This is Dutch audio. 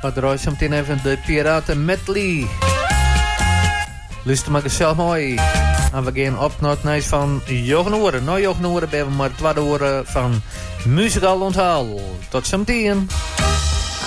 We draaien zo meteen even de Piraten medley. Luister maar gezellig mooi. En we gaan op naar het nieuws van Jochen Oren. Na Jochen Oren hebben we maar 2 uur van muzikaal onthaal. Tot zo meteen.